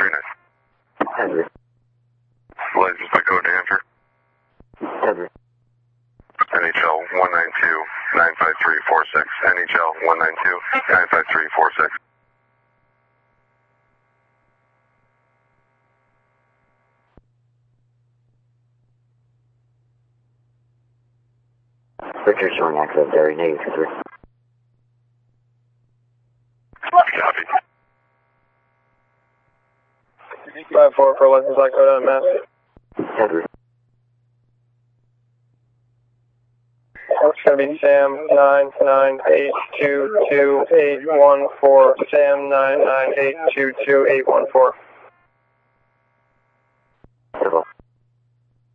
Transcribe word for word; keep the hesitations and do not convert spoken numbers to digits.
three nine. Henry. License by code to enter. Henry. N H L one nine two nine five three four six. N H L one nine two nine five three four six. Richard showing access area negative three. Copy. five four for license by code on mass. Henry. It's going to be Sam nine nine eight two two eight one four. Sam nine nine eight two two eight one four.